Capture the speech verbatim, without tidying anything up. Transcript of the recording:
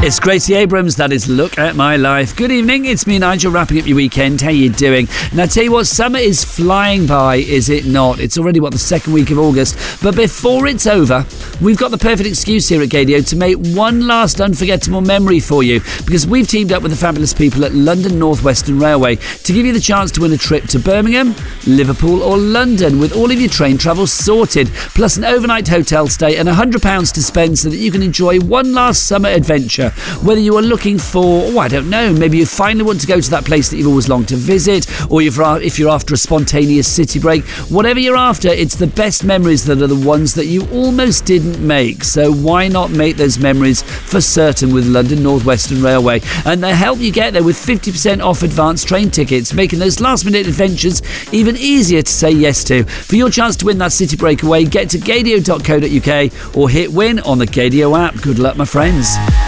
It's Gracie Abrams, that is Look at My Life. Good evening, it's me, Nigel, wrapping up your weekend. How you doing? Now, tell you what, summer is flying by, is it not? It's already, what, the second week of August. But before it's over, we've got the perfect excuse here at Gadio to make one last unforgettable memory for you, because we've teamed up with the fabulous people at London North Western Railway to give you the chance to win a trip to Birmingham, Liverpool or London with all of your train travel sorted, plus an overnight hotel stay and one hundred pounds to spend so that you can enjoy one last summer adventure. Whether you are looking for, oh, I don't know, maybe you finally want to go to that place that you've always longed to visit, or if you're after a spontaneous city break, whatever you're after, it's the best memories that are the ones that you almost didn't make. So why not make those memories for certain with London North Western Railway? And they help you get there with fifty percent off advanced train tickets, making those last minute adventures even easier to say yes to. For your chance to win that city breakaway, get to gadio dot co dot uk or hit win on the Gadio app. Good luck, my friends.